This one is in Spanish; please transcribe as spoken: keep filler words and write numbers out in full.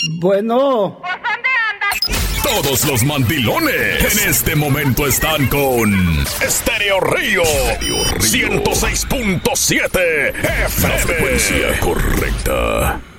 Bueno. ¿Pues dónde andas? Todos los mandilones en este momento están con Estéreo Río, ciento seis punto siete F M. La frecuencia correcta.